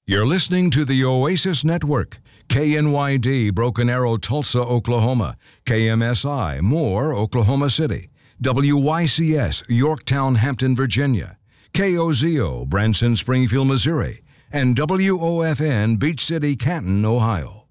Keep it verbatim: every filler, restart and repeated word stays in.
You're listening to the Oasis Network, K N Y D, Broken Arrow, Tulsa, Oklahoma, K M S I, Moore, Oklahoma City, W Y C S, Yorktown, Hampton, Virginia, K O Z O, Branson, Springfield, Missouri, and W O F N, Beach City, Canton, Ohio.